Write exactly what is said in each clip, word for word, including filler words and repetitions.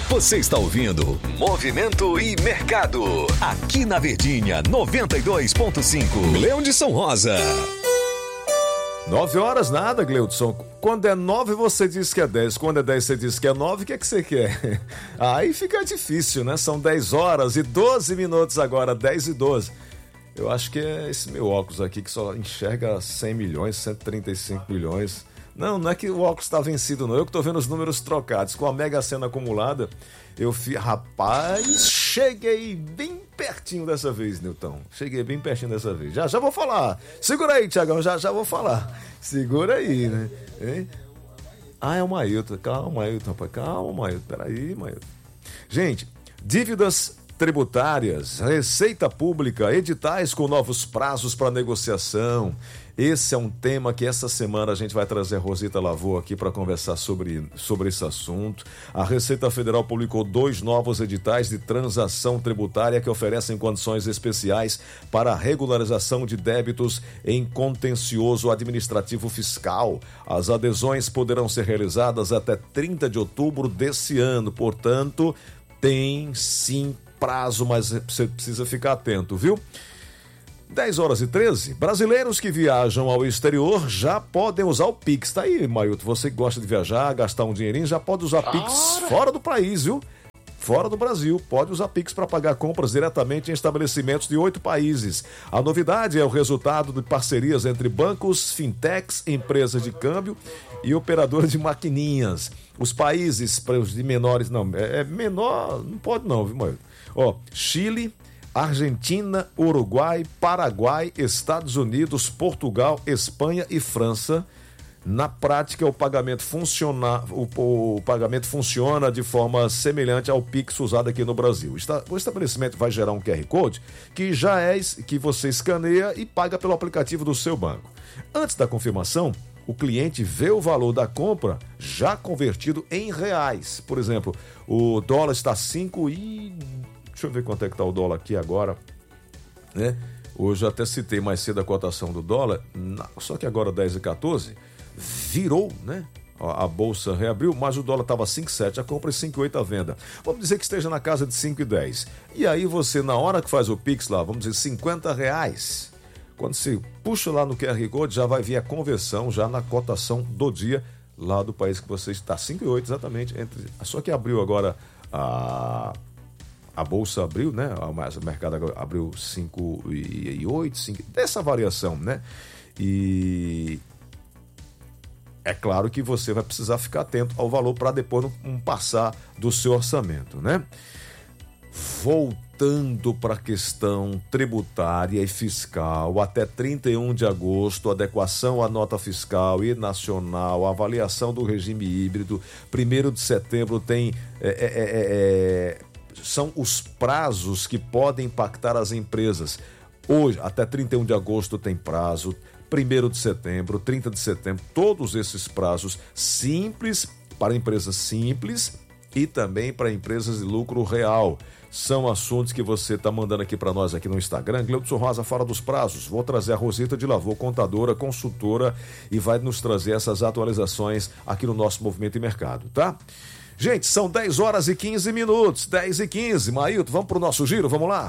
Você está ouvindo Movimento e Mercado, aqui na Verdinha noventa e dois ponto cinco. Leão de São Rosa. Nove horas nada, Gleudson. Quando é nove você diz que é dez, quando é dez você diz que é nove, o que é que você quer? Aí fica difícil, né? São dez horas e doze minutos agora, dez e doze. Eu acho que é esse meu óculos aqui que só enxerga cem milhões, cento e trinta e cinco milhões. Não, não é que o óculos está vencido, não. Eu que estou vendo os números trocados. Com a Mega Sena acumulada, eu fiz... Rapaz, cheguei bem pertinho dessa vez, Nilton. Cheguei bem pertinho dessa vez. Já, já vou falar. Segura aí, Tiagão, já, já vou falar. Segura aí, né? Hein? Ah, é o Mailton. Calma, Mailton, rapaz. Calma, Mailton. Peraí, Mailton. Gente, dívidas tributárias, receita pública, editais com novos prazos para negociação. Esse é um tema que essa semana a gente vai trazer a Rosita Lavô aqui para conversar sobre, sobre esse assunto. A Receita Federal publicou dois novos editais de transação tributária que oferecem condições especiais para a regularização de débitos em contencioso administrativo fiscal. As adesões poderão ser realizadas até trinta de outubro desse ano, portanto, tem sim prazo, mas você precisa ficar atento, viu? dez horas e treze, brasileiros que viajam ao exterior já podem usar o Pix. Tá aí, Mailton, você que gosta de viajar, gastar um dinheirinho, já pode usar Pix fora do país, viu? Fora do Brasil, pode usar Pix para pagar compras diretamente em estabelecimentos de oito países. A novidade é o resultado de parcerias entre bancos, fintechs, empresas de câmbio e operadoras de maquininhas. Os países, para os de menores, não, é, é menor, não pode não, viu, Mailton? Ó, Chile, Argentina, Uruguai, Paraguai, Estados Unidos, Portugal, Espanha e França. Na prática, o pagamento funciona, o, o pagamento funciona de forma semelhante ao Pix usado aqui no Brasil. O estabelecimento vai gerar um Q R Code que já é que você escaneia e paga pelo aplicativo do seu banco. Antes da confirmação, o cliente vê o valor da compra já convertido em reais. Por exemplo, o dólar está cinco e... Deixa eu ver quanto é que está o dólar aqui agora, né? Hoje eu até citei mais cedo a cotação do dólar, só que agora dez e quatorze, virou, né? A bolsa reabriu, mas o dólar estava cinco e sete, a compra e cinco e oito a venda. Vamos dizer que esteja na casa de cinco e dez. E aí você, na hora que faz o Pix lá, vamos dizer cinquenta reais, quando você puxa lá no Q R Code, já vai vir a conversão já na cotação do dia lá do país que você está, cinco e oito exatamente. Entre... Só que abriu agora a... A bolsa abriu, né? O mercado abriu cinco e oito, cinco, dessa variação, né? E é claro que você vai precisar ficar atento ao valor para depois não passar do seu orçamento, né? Voltando para a questão tributária e fiscal, até trinta e um de agosto, adequação à nota fiscal e nacional, avaliação do regime híbrido, primeiro de setembro tem... É, é, é, é, são os prazos que podem impactar as empresas. Hoje, até trinta e um de agosto tem prazo, primeiro de setembro, trinta de setembro, todos esses prazos simples para empresas simples e também para empresas de lucro real. São assuntos que você está mandando aqui para nós aqui no Instagram. Gleudson Rosa fora dos prazos. Vou trazer a Rosita de Lavô, contadora, consultora, e vai nos trazer essas atualizações aqui no nosso Movimento e Mercado, tá? Gente, são dez horas e quinze minutos, dez e quinze. Mailton, vamos pro nosso giro, vamos lá?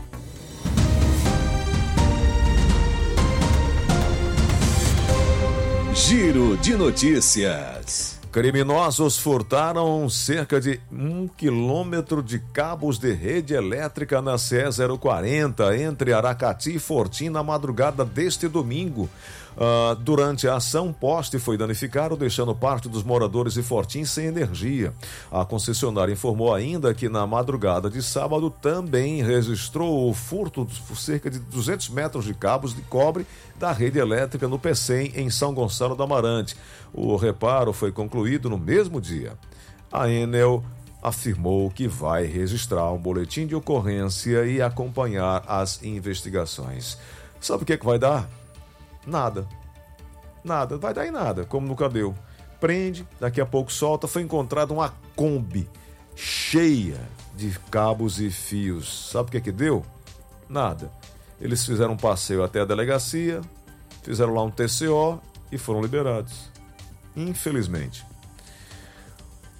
Giro de notícias. Criminosos furtaram cerca de um quilômetro de cabos de rede elétrica na C E zero quarenta, entre Aracati e Fortim, na madrugada deste domingo. Uh, durante a ação, um poste foi danificado, deixando parte dos moradores de Fortim sem energia. A concessionária informou ainda que na madrugada de sábado também registrou o furto de cerca de duzentos metros de cabos de cobre da rede elétrica no Pecém, em São Gonçalo do Amarante. O reparo foi concluído no mesmo dia. A Enel afirmou que vai registrar um boletim de ocorrência e acompanhar as investigações. Sabe o que é que vai dar? Nada. Nada. Vai dar em nada, como nunca deu. Prende, daqui a pouco solta. Foi encontrada uma Kombi cheia de cabos e fios. Sabe o que é que deu? Nada. Eles fizeram um passeio até a delegacia, fizeram lá um T C O e foram liberados. Infelizmente.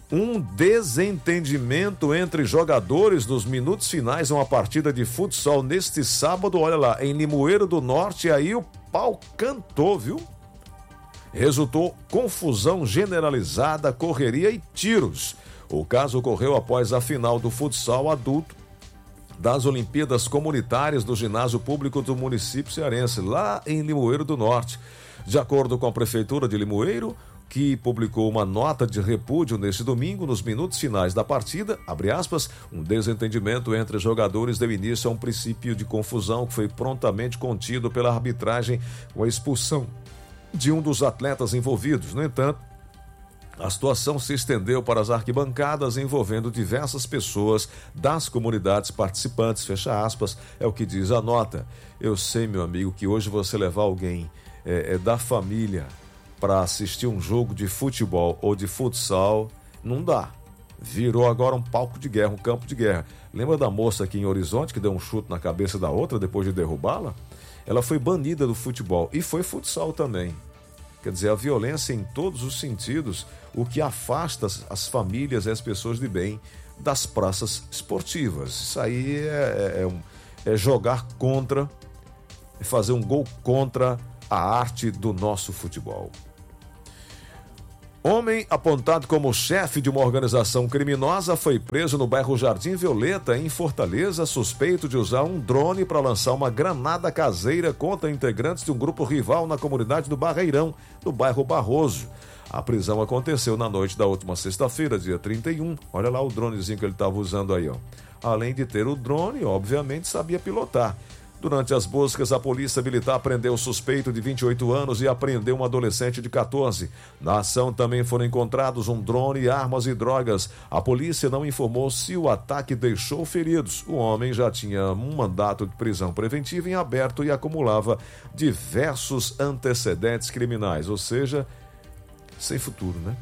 Um desentendimento entre jogadores nos minutos finais de uma partida de futsal neste sábado, olha lá, em Limoeiro do Norte, aí o pau cantou, viu? Resultou confusão generalizada, correria e tiros. O caso ocorreu após a final do futsal adulto das Olimpíadas Comunitárias do Ginásio Público do município cearense, lá em Limoeiro do Norte. De acordo com a Prefeitura de Limoeiro, que publicou uma nota de repúdio neste domingo, nos minutos finais da partida, abre aspas, um desentendimento entre jogadores deu início a um princípio de confusão que foi prontamente contido pela arbitragem com a expulsão de um dos atletas envolvidos. No entanto, a situação se estendeu para as arquibancadas, envolvendo diversas pessoas das comunidades participantes, fecha aspas, é o que diz a nota. Eu sei, meu amigo, que hoje você levar alguém é, é, da família para assistir um jogo de futebol ou de futsal, não dá. Virou agora um palco de guerra, um campo de guerra. Lembra da moça aqui em Horizonte que deu um chute na cabeça da outra depois de derrubá-la? Ela foi banida do futebol e foi futsal também. Quer dizer, a violência em todos os sentidos, o que afasta as famílias e as pessoas de bem das praças esportivas. Isso aí é, é, um, é jogar contra, é fazer um gol contra a arte do nosso futebol. Homem apontado como chefe de uma organização criminosa foi preso no bairro Jardim Violeta, em Fortaleza, suspeito de usar um drone para lançar uma granada caseira contra integrantes de um grupo rival na comunidade do Barreirão, no bairro Barroso. A prisão aconteceu na noite da última sexta-feira, dia trinta e um. Olha lá o dronezinho que ele estava usando aí, ó. Além de ter o drone, obviamente sabia pilotar. Durante as buscas, a polícia militar prendeu o suspeito de vinte e oito anos e apreendeu um adolescente de catorze. Na ação também foram encontrados um drone, armas e drogas. A polícia não informou se o ataque deixou feridos. O homem já tinha um mandato de prisão preventiva em aberto e acumulava diversos antecedentes criminais, ou seja, sem futuro, né?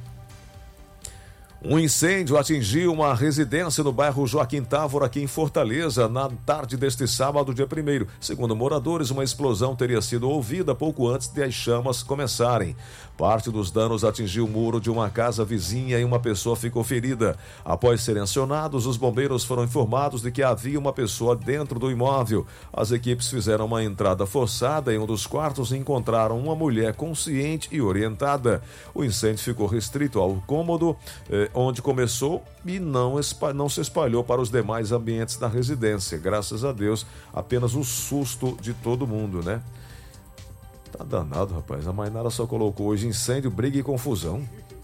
Um incêndio atingiu uma residência no bairro Joaquim Távora, aqui em Fortaleza, na tarde deste sábado, dia primeiro. Segundo moradores, uma explosão teria sido ouvida pouco antes de as chamas começarem. Parte dos danos atingiu o muro de uma casa vizinha e uma pessoa ficou ferida. Após serem acionados, os bombeiros foram informados de que havia uma pessoa dentro do imóvel. As equipes fizeram uma entrada forçada em um dos quartos e encontraram uma mulher consciente e orientada. O incêndio ficou restrito ao cômodo eh, onde começou e não, não se espalhou para os demais ambientes da residência. Graças a Deus, apenas o susto de todo mundo, né? Tá danado, rapaz. A Mainara só colocou hoje incêndio, briga e confusão.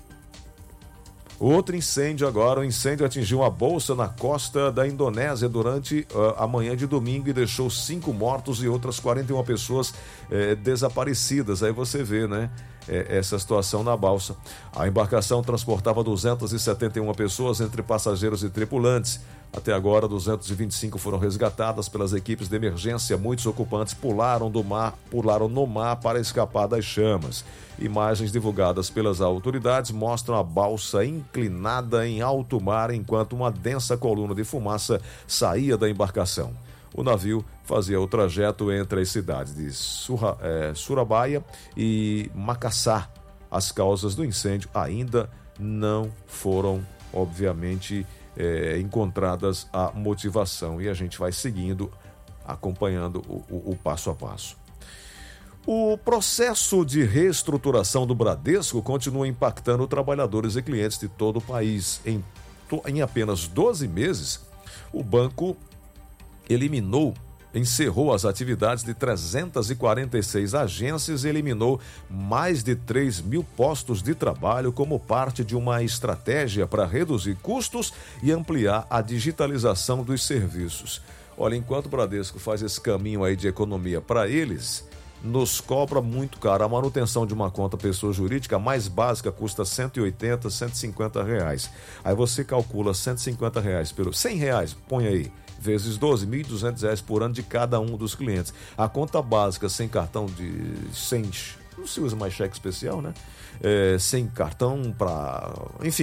Outro incêndio agora. O incêndio atingiu uma bolsa na costa da Indonésia durante uh, a manhã de domingo e deixou cinco mortos e outras quarenta e uma pessoas eh, desaparecidas. Aí você vê, né? Essa situação na balsa. A embarcação transportava duzentas e setenta e uma pessoas entre passageiros e tripulantes. Até agora, duzentas e vinte e cinco foram resgatadas pelas equipes de emergência. Muitos ocupantes pularam do mar, pularam no mar para escapar das chamas. Imagens divulgadas pelas autoridades mostram a balsa inclinada em alto mar enquanto uma densa coluna de fumaça saía da embarcação. O navio fazia o trajeto entre as cidades de Surra, é, Surabaya e Macassar. As causas do incêndio ainda não foram, obviamente, é, encontradas a motivação. E a gente vai seguindo, acompanhando o, o, o passo a passo. O processo de reestruturação do Bradesco continua impactando trabalhadores e clientes de todo o país. Em, em apenas doze meses, o banco eliminou, encerrou as atividades de trezentas e quarenta e seis agências e eliminou mais de três mil postos de trabalho como parte de uma estratégia para reduzir custos e ampliar a digitalização dos serviços. Olha, enquanto o Bradesco faz esse caminho aí de economia para eles, nos cobra muito caro. A manutenção de uma conta pessoa jurídica mais básica custa cento e oitenta, cento e cinquenta reais. Aí você calcula cento e cinquenta reais pelo cem reais, põe aí, vezes doze, mil e duzentos reais por ano de cada um dos clientes. A conta básica sem cartão de... sem, não se usa mais cheque especial, né? É, sem cartão para... enfim,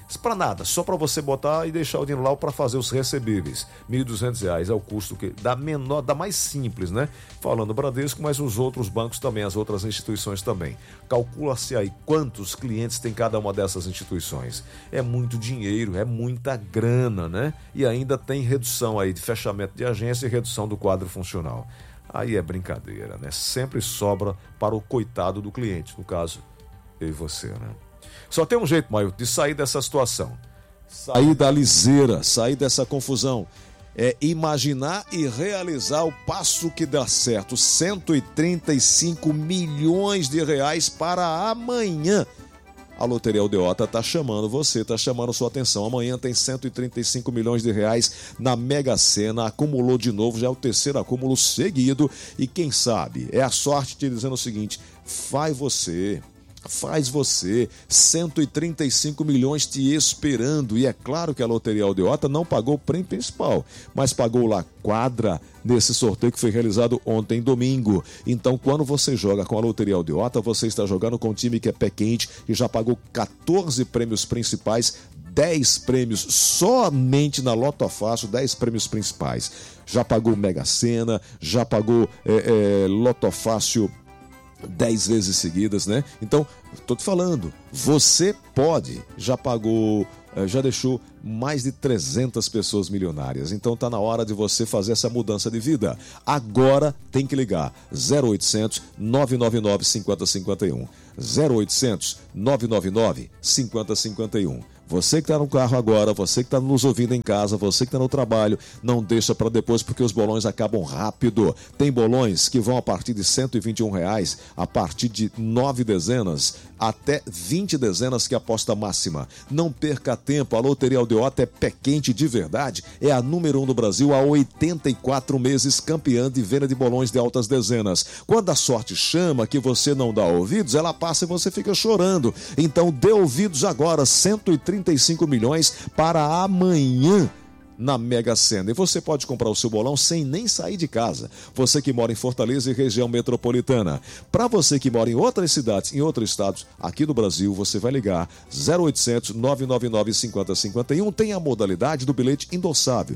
Para nada, só para você botar e deixar o dinheiro lá para fazer os recebíveis. mil e duzentos reais é o custo que, da menor, da mais simples, né? Falando Bradesco, mas os outros bancos também, as outras instituições também. Calcula-se aí quantos clientes tem cada uma dessas instituições. É muito dinheiro, é muita grana, né? E ainda tem redução aí de fechamento de agência e redução do quadro funcional. Aí é brincadeira, né? Sempre sobra para o coitado do cliente, no caso, eu e você, né? Só tem um jeito, Maio, de sair dessa situação. Sair da liseira, sair dessa confusão. É imaginar e realizar o passo que dá certo. cento e trinta e cinco milhões de reais para amanhã. A Loteria Aldeota está chamando você, está chamando sua atenção. Amanhã tem cento e trinta e cinco milhões de reais na Mega Sena. Acumulou de novo, já é o terceiro acúmulo seguido. E quem sabe, é a sorte te dizendo o seguinte: faz você... Faz você, cento e trinta e cinco milhões te esperando. E é claro que a Loteria Aldeota não pagou o prêmio principal, mas pagou lá quadra nesse sorteio que foi realizado ontem, domingo. Então, quando você joga com a Loteria Aldeota, você está jogando com um time que é pé quente e já pagou catorze prêmios principais, dez prêmios somente na Loto Fácil, dez prêmios principais. Já pagou Mega Sena, já pagou é, é, Loto Fácil dez vezes seguidas, né? Então, tô te falando, você pode, já pagou, já deixou mais de trezentas pessoas milionárias. Então tá na hora de você fazer essa mudança de vida. Agora tem que ligar zero oitocentos, nove nove nove, cinco zero cinco um. zero oitocentos, nove nove nove, cinco zero cinco um. Você que está no carro agora, você que está nos ouvindo em casa, você que está no trabalho, não deixa para depois porque os bolões acabam rápido. Tem bolões que vão a partir de cento e vinte e um reais, a partir de nove dezenas até vinte dezenas, que é a aposta máxima. Não perca tempo, a Loteria Aldeota é pé quente de verdade, é a número um do Brasil há oitenta e quatro meses, campeã de venda de bolões de altas dezenas. Quando a sorte chama que você não dá ouvidos, ela passa e você fica chorando. Então dê ouvidos agora, cento e trinta e cinco milhões para amanhã na Mega Sena. E você pode comprar o seu bolão sem nem sair de casa. Você que mora em Fortaleza e região metropolitana. Para você que mora em outras cidades, em outros estados, aqui no Brasil, você vai ligar zero oitocentos, nove nove nove, cinco zero cinco um. Tem a modalidade do bilhete endossável,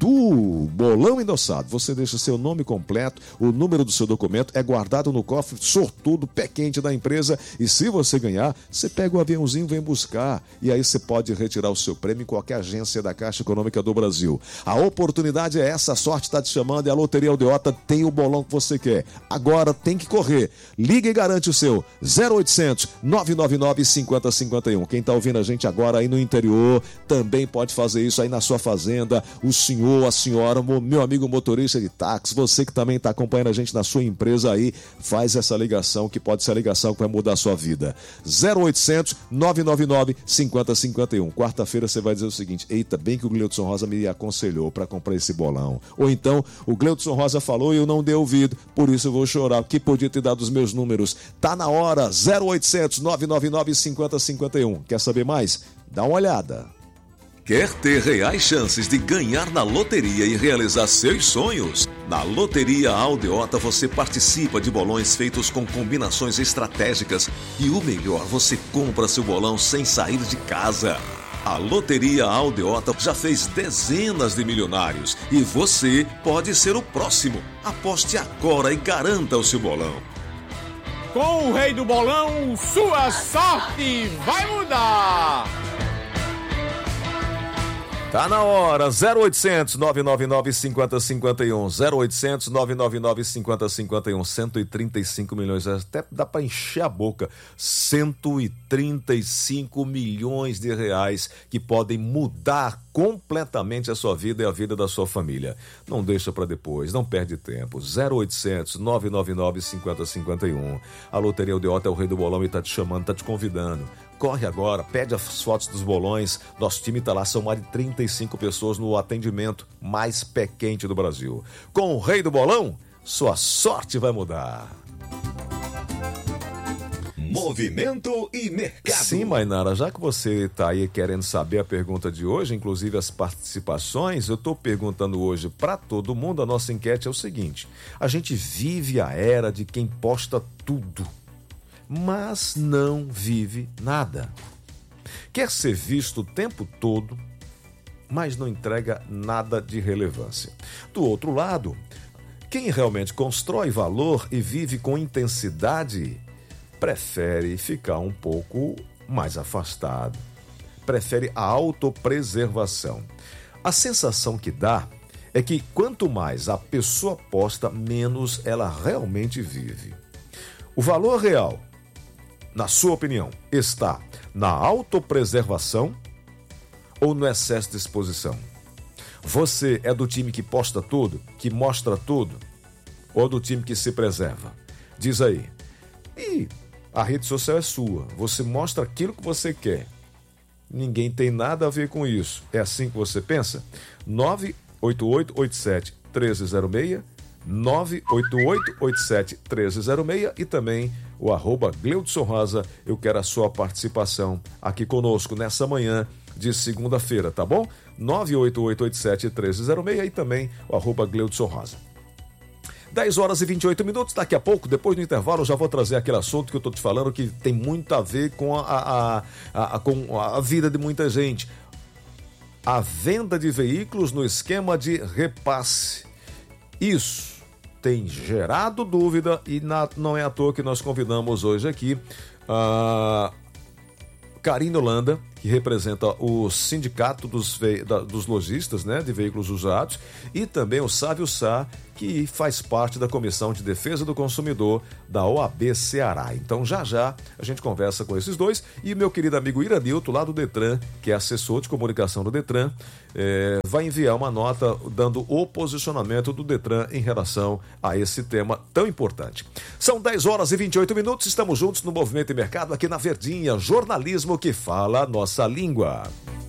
do bolão endossado. Você deixa seu nome completo, o número do seu documento é guardado no cofre sortudo, pé quente da empresa, e se você ganhar, você pega o aviãozinho e vem buscar. E aí você pode retirar o seu prêmio em qualquer agência da Caixa Econômica do Brasil. Brasil. A oportunidade é essa, a sorte está te chamando e a Loteria Aldeota tem o bolão que você quer. Agora tem que correr. Liga e garante o seu zero oitocentos, nove nove nove, cinco zero cinco um. Quem está ouvindo a gente agora aí no interior também pode fazer isso aí na sua fazenda. O senhor, a senhora, meu amigo motorista de táxi, você que também está acompanhando a gente na sua empresa aí, faz essa ligação que pode ser a ligação que vai mudar a sua vida. zero oitocentos, nove nove nove, cinco zero cinco um. Quarta-feira você vai dizer o seguinte: eita, bem que o Gleudson Rosa me aconselhou para comprar esse bolão. Ou então, o Gleudson Rosa falou e eu não dei ouvido, por isso eu vou chorar, que podia ter dado os meus números. Tá na hora, zero oitocentos, nove nove nove, cinco zero cinco um. Quer saber mais? Dá uma olhada. Quer ter reais chances de ganhar na loteria e realizar seus sonhos? Na Loteria Aldeota você participa de bolões feitos com combinações estratégicas e o melhor, você compra seu bolão sem sair de casa. A Loteria Aldeota já fez dezenas de milionários e você pode ser o próximo. Aposte agora e garanta o seu bolão. Com o Rei do Bolão, sua sorte vai mudar! Tá na hora, zero oitocentos, nove nove nove, cinco zero cinco um, zero oitocentos, nove nove nove, cinco zero cinco um, cento e trinta e cinco milhões, até dá para encher a boca, cento e trinta e cinco milhões de reais que podem mudar completamente a sua vida e a vida da sua família. Não deixa para depois, não perde tempo, zero oitocentos, nove nove nove, cinco zero cinco um. A Loteria Aldeota é o Rei do Bolão e tá te chamando, tá te convidando. Corre agora, pede as fotos dos bolões. Nosso time está lá, são mais de trinta e cinco pessoas no atendimento mais pé quente do Brasil. Com o Rei do Bolão, sua sorte vai mudar. Movimento e mercado. Sim, Mainara, já que você está aí querendo saber a pergunta de hoje, inclusive as participações, eu estou perguntando hoje para todo mundo. A nossa enquete é o seguinte: a gente vive a era de quem posta tudo, mas não vive nada. quer ser visto o tempo todo, mas não entrega nada de relevância. Do outro lado, quem realmente constrói valor e vive com intensidade, prefere ficar um pouco mais afastado. Prefere a autopreservação. A sensação que dá é que quanto mais a pessoa posta, menos ela realmente vive. O valor real, na sua opinião, está na autopreservação ou no excesso de exposição? Você é do time que posta tudo, que mostra tudo, ou do time que se preserva? Diz aí. E a rede social é sua, você mostra aquilo que você quer. Ninguém tem nada a ver com isso. É assim que você pensa? nove oito oito oito sete um três zero seis, nove oito oito oito sete um três zero seis e também o arroba Gleudson Rosa. Eu quero a sua participação aqui conosco nessa manhã de segunda-feira, tá bom? nove oito oito oito sete um três zero seis e também o arroba Gleudson Rosa. dez horas e vinte e oito minutos, daqui a pouco, depois do intervalo, eu já vou trazer aquele assunto que eu estou te falando que tem muito a ver com a, a, a, a, com a vida de muita gente. A venda de veículos no esquema de repasse. Isso tem gerado dúvida e na, não é à toa que nós convidamos hoje aqui a Karine Holanda, que representa o sindicato dos, ve... da, dos lojistas, né, de veículos usados, e também o Sávio Sá, que faz parte da Comissão de Defesa do Consumidor da O A B Ceará. Então, já já, a gente conversa com esses dois e meu querido amigo Iranilton, lá do Detran, que é assessor de comunicação do Detran, é, vai enviar uma nota dando o posicionamento do Detran em relação a esse tema tão importante. São dez horas e vinte e oito minutos, estamos juntos no Movimento e Mercado, aqui na Verdinha, jornalismo que fala a nossa língua.